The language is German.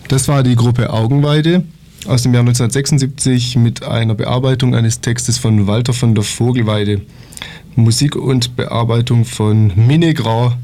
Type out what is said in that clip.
Das war die Gruppe Augenweide aus dem Jahr 1976 mit einer Bearbeitung eines Textes von Walter von der Vogelweide. Musik und Bearbeitung von Minne Grau